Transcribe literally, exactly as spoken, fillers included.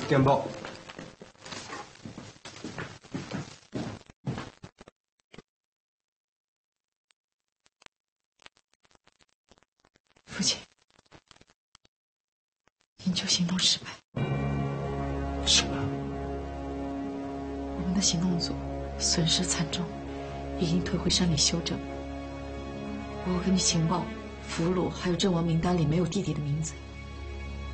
电报。 父亲，营救行动失败。 什么？ 我们的行动组损失惨重，已经退回山里休整。我根据情报，俘虏还有阵亡名单里没有弟弟的名字。